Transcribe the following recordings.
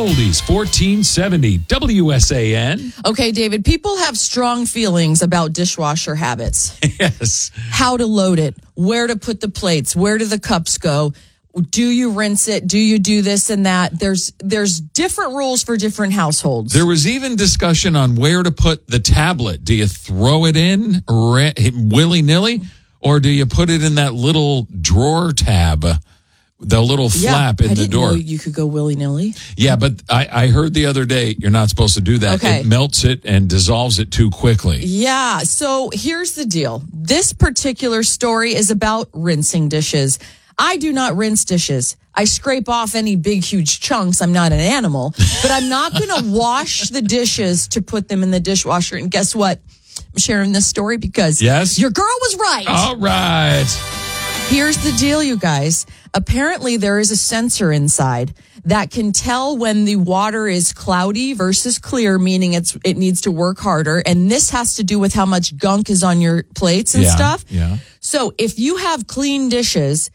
Oldies 1470 WSAN. Okay, David, people have strong feelings about dishwasher habits. Yes. How to load it, where to put the plates, where do the cups go? Do you rinse it? Do you do this and that? There's different rules for different households. There was even discussion on where to put the tablet. Do you throw it in willy-nilly, or do you put it in that little drawer tab, the little flap in the door? Know you could go willy-nilly. Yeah, but I heard the other day you're not supposed to do that. Okay. It melts it and dissolves it too quickly. Yeah, so here's the deal. This particular story is about rinsing dishes. I do not rinse dishes. I scrape off any big, huge chunks. I'm not an animal, but I'm not going to wash the dishes to put them in the dishwasher. And guess what? I'm sharing this story because your girl was right. All right. Here's the deal, you guys. Apparently, there is a sensor inside that can tell when the water is cloudy versus clear, meaning it needs to work harder. And this has to do with how much gunk is on your plates and stuff. Yeah. So if you have clean dishes,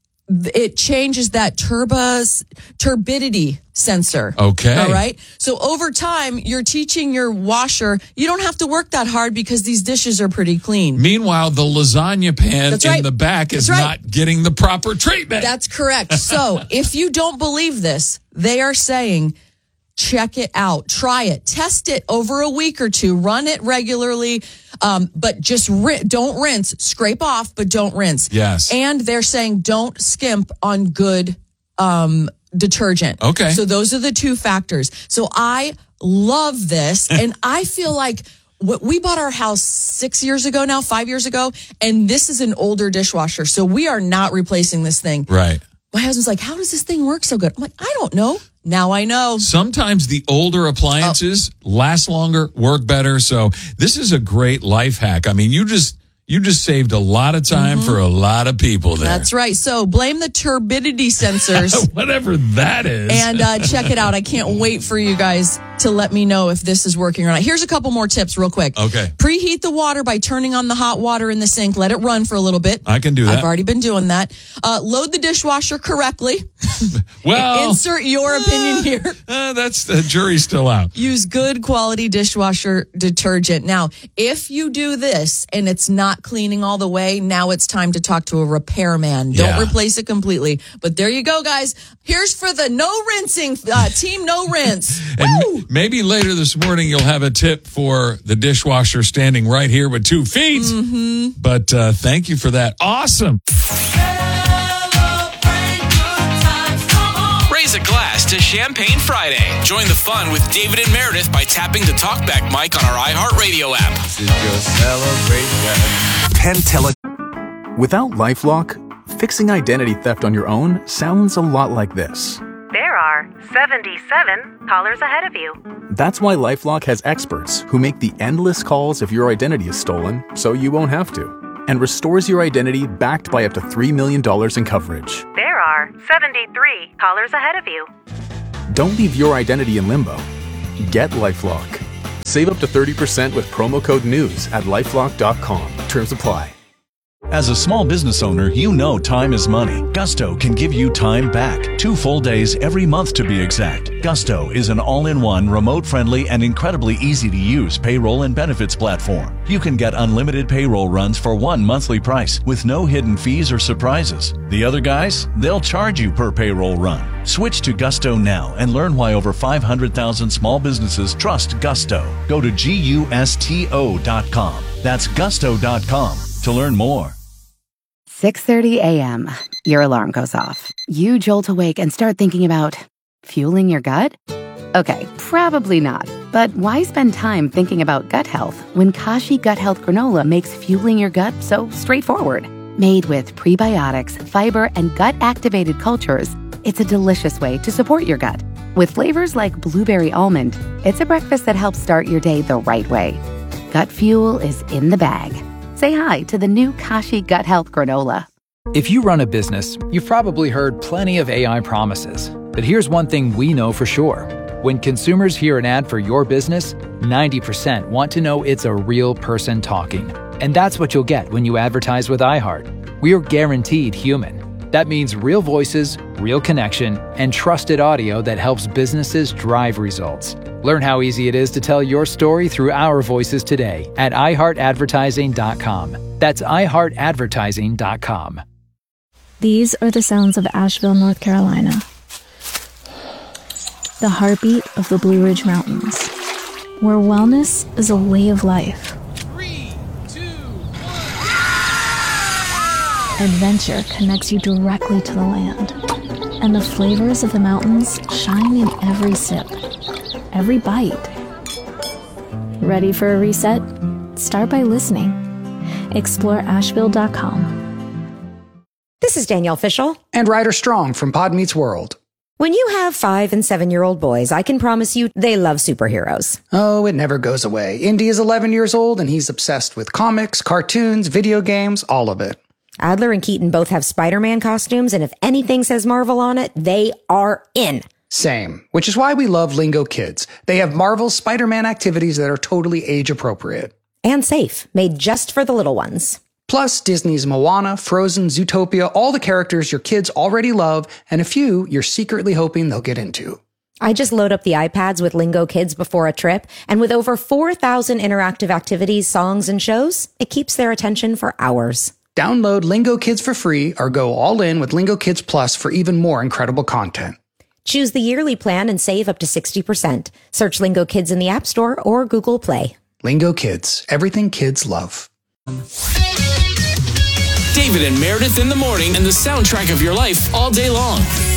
it changes that turbidity sensor. Okay. All right. So over time, you're teaching your washer, you don't have to work that hard because these dishes are pretty clean. Meanwhile, the lasagna pan in the back is not getting the proper treatment. That's correct. So if you don't believe this, they are saying, check it out. Try it. Test it over a week or two. Run it regularly. But just don't rinse. Scrape off, but don't rinse. Yes. And they're saying don't skimp on good detergent. Okay. So those are the two factors. So I love this. And I feel like we bought our house 5 years ago, and this is an older dishwasher. So we are not replacing this thing. Right. My husband's like, how does this thing work so good? I'm like, I don't know. Now I know. Sometimes the older appliances last longer, work better. So this is a great life hack. I mean, you just saved a lot of time for a lot of people there. That's right. So blame the turbidity sensors. Whatever that is. And check it out. I can't wait for you guys to let me know if this is working or not. Here's a couple more tips real quick. Okay. Preheat the water by turning on the hot water in the sink. Let it run for a little bit. I can do that. I've already been doing that. Load the dishwasher correctly. Well, insert your opinion here. That's the jury's still out. Use good quality dishwasher detergent. Now, if you do this and it's not cleaning all the way, now it's time to talk to a repairman. Don't replace it completely. But there you go, guys. Here's for the no rinsing team, no rinse. And maybe later this morning you'll have a tip for the dishwasher standing right here with 2 feet. Mm-hmm. But thank you for that. Awesome. Raise a glass to Champagne Friday. Join the fun with David and Meredith by tapping the TalkBack mic on our iHeartRadio app. This is your celebration. Without LifeLock, fixing identity theft on your own sounds a lot like this. There are 77 callers ahead of you. That's why LifeLock has experts who make the endless calls if your identity is stolen, so you won't have to, and restores your identity backed by up to $3 million in coverage. There are 73 callers ahead of you. Don't leave your identity in limbo. Get LifeLock. Save up to 30% with promo code NEWS at LifeLock.com. Terms apply. As a small business owner, you know time is money. Gusto can give you time back. 2 full days every month to be exact. Gusto is an all-in-one, remote-friendly, and incredibly easy-to-use payroll and benefits platform. You can get unlimited payroll runs for one monthly price with no hidden fees or surprises. The other guys, they'll charge you per payroll run. Switch to Gusto now and learn why over 500,000 small businesses trust Gusto. Go to GUSTO.com. That's Gusto.com to learn more. 6:30 a.m. Your alarm goes off. You jolt awake and start thinking about fueling your gut? Okay, probably not. But why spend time thinking about gut health when Kashi Gut Health Granola makes fueling your gut so straightforward? Made with prebiotics, fiber, and gut-activated cultures, it's a delicious way to support your gut. With flavors like blueberry almond, it's a breakfast that helps start your day the right way. Gut fuel is in the bag. Say hi to the new Kashi Gut Health Granola. If you run a business, you've probably heard plenty of AI promises. But here's one thing we know for sure. When consumers hear an ad for your business, 90% want to know it's a real person talking. And that's what you'll get when you advertise with iHeart. We are guaranteed human. That means real voices, real connection, and trusted audio that helps businesses drive results. Learn how easy it is to tell your story through our voices today at iHeartAdvertising.com. That's iHeartAdvertising.com. These are the sounds of Asheville, North Carolina. The heartbeat of the Blue Ridge Mountains, where wellness is a way of life. 3, 2, 1. Adventure connects you directly to the land, and the flavors of the mountains shine in every sip, every bite. Ready for a reset? Start by listening. Explore Asheville.com. This is Danielle Fishel. And Ryder Strong from Pod Meets World. When you have 5- and 7-year-old boys, I can promise you they love superheroes. Oh, it never goes away. Indy is 11 years old and he's obsessed with comics, cartoons, video games, all of it. Adler and Keaton both have Spider-Man costumes, and if anything says Marvel on it, they are in. Same, which is why we love Lingo Kids. They have Marvel's Spider-Man activities that are totally age appropriate. And safe, made just for the little ones. Plus, Disney's Moana, Frozen, Zootopia, all the characters your kids already love, and a few you're secretly hoping they'll get into. I just load up the iPads with Lingo Kids before a trip, and with over 4,000 interactive activities, songs, and shows, it keeps their attention for hours. Download Lingo Kids for free or go all in with Lingo Kids Plus for even more incredible content. Choose the yearly plan and save up to 60%. Search Lingo Kids in the App Store or Google Play. Lingo Kids, everything kids love. David and Meredith in the morning and the soundtrack of your life all day long.